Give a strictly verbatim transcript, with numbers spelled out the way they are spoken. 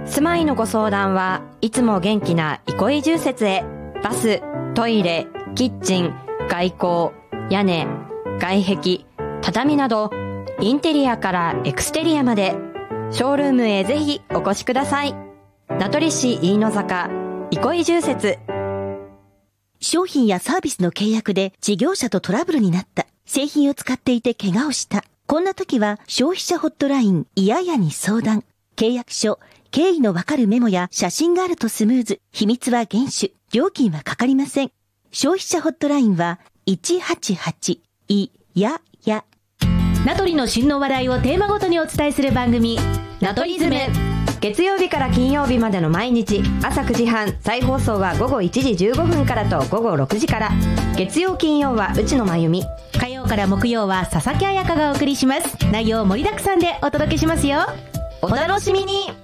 住まいのご相談はいつも元気な憩い住設へ。バス、トイレ、キッチン、外構、屋根、外壁、畳などインテリアからエクステリアまでショールームへぜひお越しください。名取市飯野坂憩い住設。 商品やサービスの契約で事業者とトラブルになった。製品を使っていて怪我をした。こんな時は消費者ホットラインいややに相談。契約書、経緯のわかるメモや写真があるとスムーズ。秘密は厳守。料金はかかりません。消費者ホットラインはいちはちはちいやや。 名取の旬の話題をテーマごとにお伝えする番組、名取ズム。 月曜日から金曜日までの毎日朝くじはん、再放送は午後いちじじゅうごふんからと午後ろくじから。月曜金曜は内野真由美、 火曜から木曜は佐々木彩香がお送りします。内容盛りだくさんでお届けしますよ。 お楽しみに。